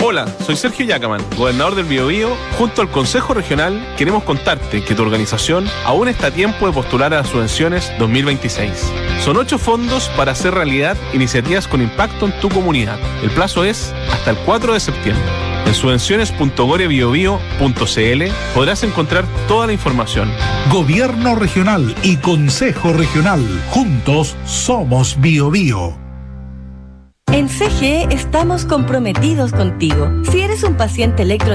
Hola, soy Sergio Yacaman, gobernador del Biobío. Junto al Consejo Regional queremos contarte que tu organización aún está a tiempo de postular a las subvenciones 2026. Son 8 fondos para hacer realidad iniciativas con impacto en tu comunidad. El plazo es hasta el 4 de septiembre. En subvenciones.gorebiobio.cl podrás encontrar toda la información. Gobierno Regional y Consejo Regional. Juntos somos Biobío. En CGE estamos comprometidos contigo. Si eres un paciente electro